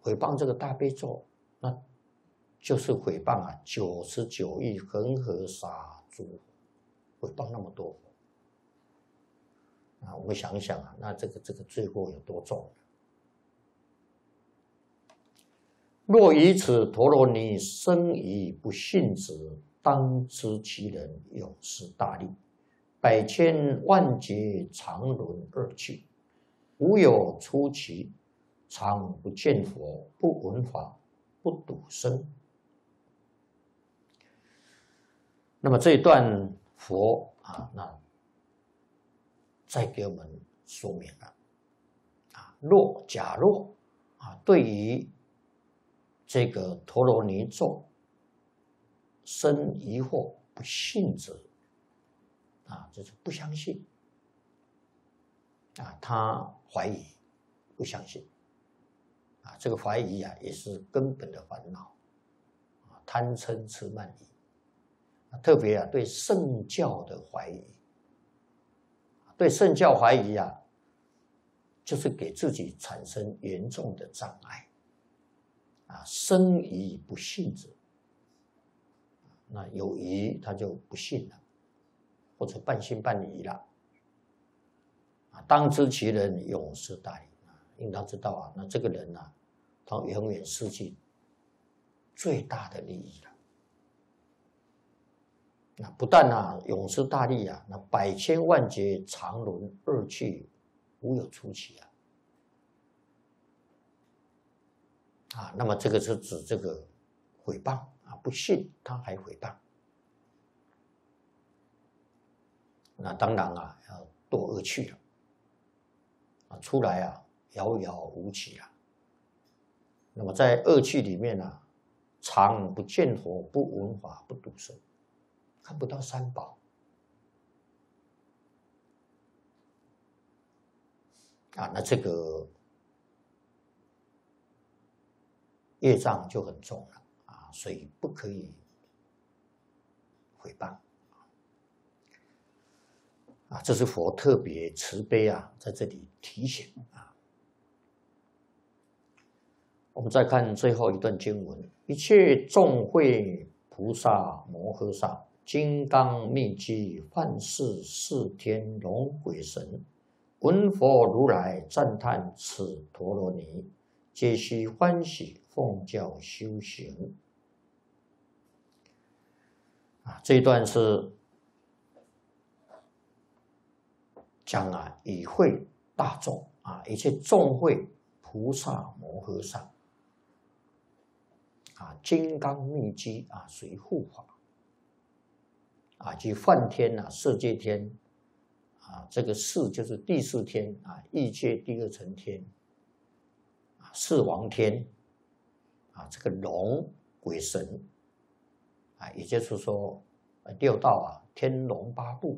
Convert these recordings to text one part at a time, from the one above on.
毁谤这个大悲咒，那就是毁谤啊99亿恒河沙诸佛，毁谤那么多佛。啊，我们想一想啊，那这个罪过有多重？若以此陀罗尼生于不信者，当知其人永失大利，百千万劫常轮而去，无有出期，常不见佛，不闻法，不睹生。那么这一段佛啊，那再给我们说明了啊，假若啊，对于这个陀罗尼咒生疑惑不信者啊，就是不相信啊，他怀疑不相信啊，这个怀疑啊也是根本的烦恼啊，贪嗔痴慢疑，特别啊对圣教的怀疑，对圣教怀疑啊，就是给自己产生严重的障碍。啊，生疑不信者，那有疑他就不信了，或者半信半疑了。啊，当知其人永失大利，应当知道啊，那这个人啊，他永远失去最大的利益了。那不但啊永失大利啊，那百千万劫常轮而去，无有出期啊。啊，那么这个是指这个毁谤啊，不信他还毁谤，那当然啊要堕恶趣了，啊出来啊遥遥无期了。那么在恶趣里面啊，常不见佛，不闻法，不睹生，看不到三宝啊，那这个业障就很重了啊，所以不可以毁谤啊，这是佛特别慈悲啊，在这里提醒啊。我们再看最后一段经文：一切众会菩萨摩诃萨、金刚密集梵世四天龙鬼神，闻佛如来赞叹此陀罗尼，皆悉欢喜奉教修行。啊，这一段是讲啊，以会大众啊，一切众会菩萨摩诃萨啊，金刚密机啊，随护法啊，及梵天啊，色界天啊，这个四就是第四天啊，异界第二层天啊，四王天啊，这个龙鬼神啊，也就是说六道啊，天龙八部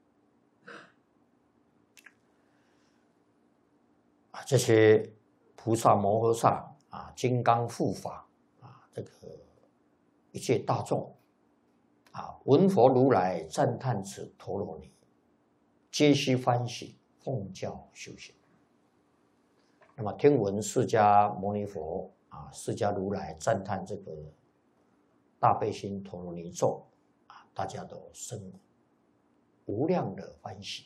啊，这些菩萨摩诃萨啊，金刚护法啊，这个一切大众啊，闻佛如来赞叹此陀罗尼，皆悉欢喜奉教修行。那么听闻释迦牟尼佛啊，释迦如来赞叹这个大悲心陀罗尼咒啊，大家都生无量的欢喜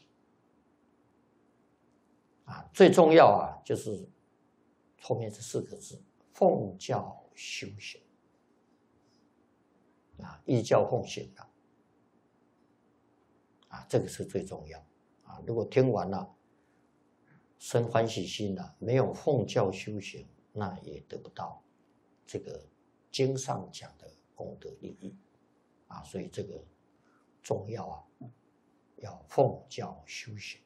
啊。最重要啊，就是后面这四个字：奉教修行啊，依教奉行的啊，这个是最重要啊。如果听完了生欢喜心了，没有奉教修行，那也得不到这个经上讲的功德利益啊。所以这个重要啊，要奉教修行。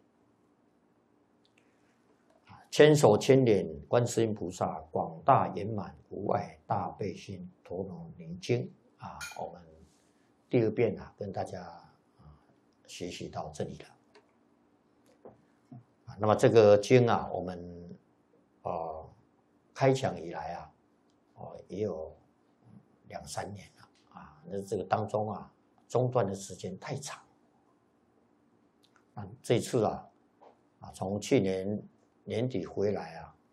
千手千眼观世音菩萨广大圆满无碍大悲心陀罗尼经啊，我们第二遍啊，跟大家学习到这里了。那么这个经啊，我们开讲以来啊，也有2、3年了啊。那这个当中啊，中断的时间太长。这次啊，从去年年底回来啊，